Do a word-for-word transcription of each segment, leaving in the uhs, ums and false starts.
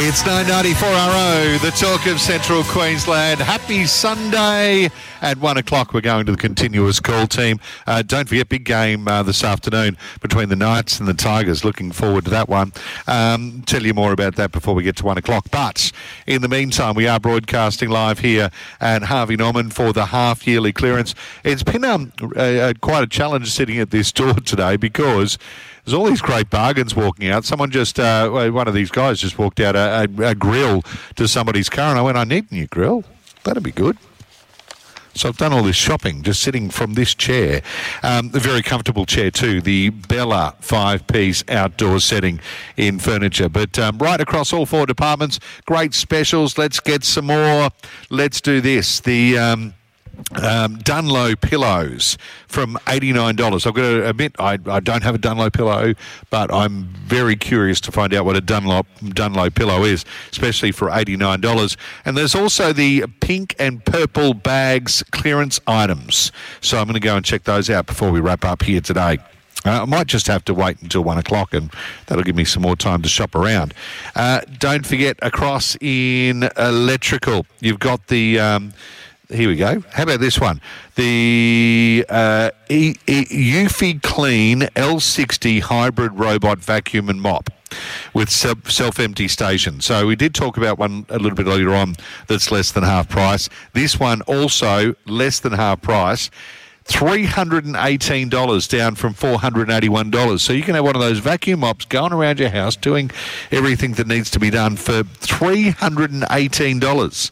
It's nine ninety-four R O, the talk of Central Queensland. Happy Sunday. At one o'clock, we're going to the continuous call team. Uh, don't forget, big game uh, this afternoon between the Knights and the Tigers. Looking forward to that one. Um, tell you more about that before we get to one o'clock. But in the meantime, we are broadcasting live here at Harvey Norman for the half-yearly clearance. It's been um, a, a, quite a challenge sitting at this door today because there's all these great bargains walking out. Someone just, uh, one of these guys just walked out a, a, a grill to somebody's car, and I went, I need a new grill. That'd be good. So I've done all this shopping just sitting from this chair. Um, a very comfortable chair too, the Bella five-piece outdoor setting in furniture. But um, right across all four departments, great specials. Let's get some more. Let's do this. The... Um, Um, Dunlow pillows from eighty-nine dollars. I've got to admit, I, I don't have a Dunlow pillow, but I'm very curious to find out what a Dunlop, Dunlow pillow is, especially for eighty-nine dollars. And there's also the pink and purple bags clearance items. So I'm going to go and check those out before we wrap up here today. Uh, I might just have to wait until one o'clock, and that'll give me some more time to shop around. Uh, don't forget, across in electrical, you've got the... Um, Here we go. How about this one? The uh, e- e- Eufy Clean L sixty hybrid robot vacuum and mop with self-empty station. So we did talk about one a little bit earlier on that's less than half price. This one also less than half price. three hundred eighteen dollars down from four hundred eighty-one dollars. So you can have one of those vacuum mops going around your house doing everything that needs to be done for three hundred eighteen dollars.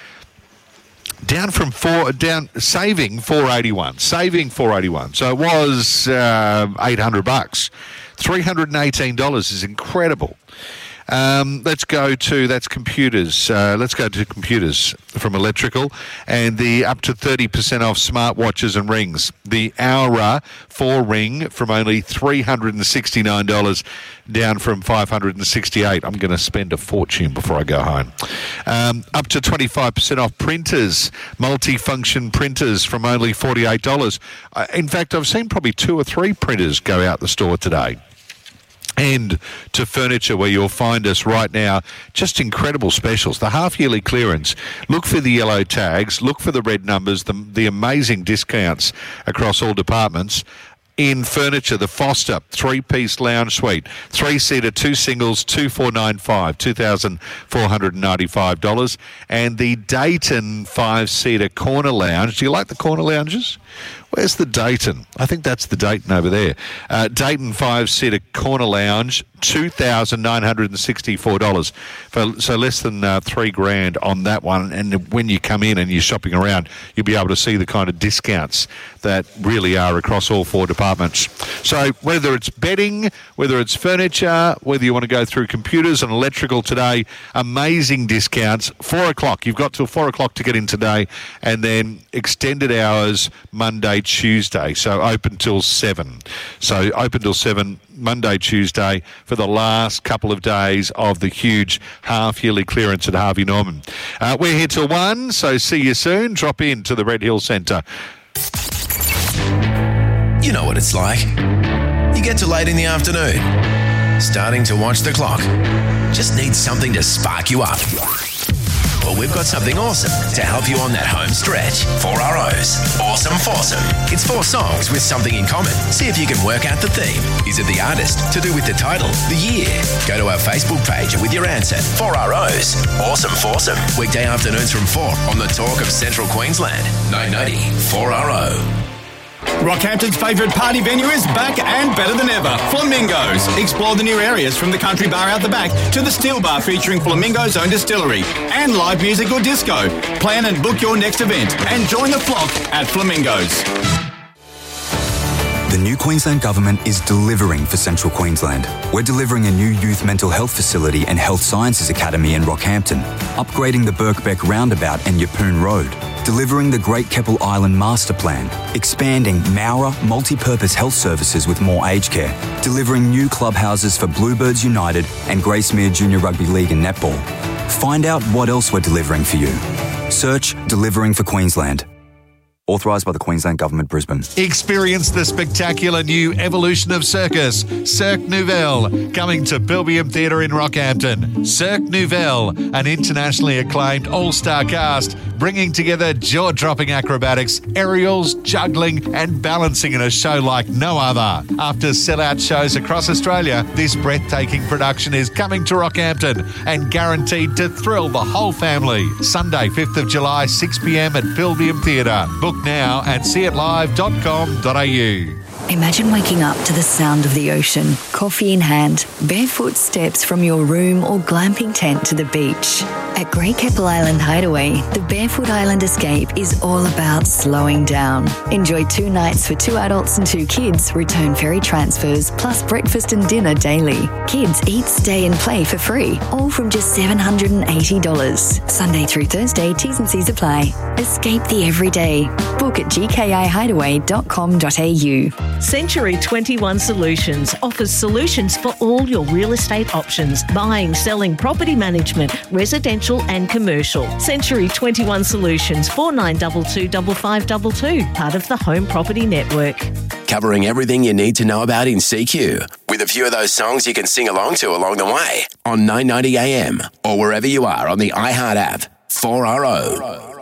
Down from four, down saving four eighty-one, saving four eighty-one. So it was uh, eight hundred bucks. Three hundred and eighteen dollars is incredible. Um, let's go to that's computers. Uh, let's go to computers from electrical and the up to thirty percent off smartwatches and rings. The Aura four ring from only three hundred and sixty nine dollars, down from five hundred and sixty eight. I'm going to spend a fortune before I go home. Um, up to twenty five percent off printers, multi-function printers from only forty eight dollars. Uh, in fact, I've seen probably two or three printers go out the store today. And to furniture, where you'll find us right now, just incredible specials. The half-yearly clearance. Look for the yellow tags. Look for the red numbers, the, the amazing discounts across all departments. In furniture, the Foster three-piece lounge suite, three-seater, two singles, two thousand four hundred ninety-five dollars, two thousand four hundred ninety-five dollars. And the Dayton five-seater corner lounge. Do you like the corner lounges? Where's the Dayton? I think that's the Dayton over there. Uh, Dayton five-seater corner lounge, two thousand nine hundred sixty-four dollars. For, so less than uh, three grand on that one. And when you come in and you're shopping around, you'll be able to see the kind of discounts that really are across all four departments. So whether it's bedding, whether it's furniture, whether you want to go through computers and electrical today, amazing discounts. Four o'clock. You've got till four o'clock to get in today, and then extended hours Monday, Tuesday. So open till seven. So open till seven Monday, Tuesday for the last couple of days of the huge half-yearly clearance at Harvey Norman. Uh, we're here till one, so see you soon. Drop in to the Red Hill Centre. You know what it's like. You get to late in the afternoon, starting to watch the clock. Just need something to spark you up. Well, we've got something awesome to help you on that home stretch. Four R O's. Awesome Foursome. It's four songs with something in common. See if you can work out the theme. Is it the artist? To do with the title? The year? Go to our Facebook page with your answer. Four R O's. Awesome Foursome. Weekday afternoons from four on the talk of Central Queensland. nine ninety four R O. Rockhampton's favourite party venue is back and better than ever. Flamingos. Explore the new areas from the country bar out the back to the steel bar featuring Flamingo's own distillery and live music or disco. Plan and book your next event and join the flock at Flamingos. The new Queensland Government is delivering for Central Queensland. We're delivering a new youth mental health facility and health sciences academy in Rockhampton, upgrading the Birkbeck Roundabout and Yeppoon Road, delivering the Great Keppel Island Master Plan, expanding Mowra multi-purpose health services with more aged care, delivering new clubhouses for Bluebirds United and Gracemere Junior Rugby League and Netball. Find out what else we're delivering for you. Search Delivering for Queensland. Authorised by the Queensland Government, Brisbane. Experience the spectacular new evolution of circus, Cirque Nouvelle, coming to Pilbeam Theatre in Rockhampton. Cirque Nouvelle, an internationally acclaimed all-star cast, bringing together jaw-dropping acrobatics, aerials, juggling and balancing in a show like no other. After sell-out shows across Australia, this breathtaking production is coming to Rockhampton and guaranteed to thrill the whole family. Sunday, fifth of July, six p.m. at Pilbeam Theatre. Book now at see it live dot com dot a u. Imagine waking up to the sound of the ocean, coffee in hand, barefoot steps from your room or glamping tent to the beach. At Great Keppel Island Hideaway, the Barefoot Island Escape is all about slowing down. Enjoy two nights for two adults and two kids, return ferry transfers, plus breakfast and dinner daily. Kids eat, stay and play for free, all from just seven hundred eighty dollars. Sunday through Thursday, T's and C's apply. Escape the everyday. Book at g k i hideaway dot com dot a u. Century twenty-one Solutions offers solutions for all your real estate options: buying, selling, property management, residential and commercial. Century twenty-one Solutions, four nine two two five five two two, part of the Home Property Network. Covering everything you need to know about in C Q, with a few of those songs you can sing along to along the way on nine ninety A M or wherever you are on the iHeart app. four R O.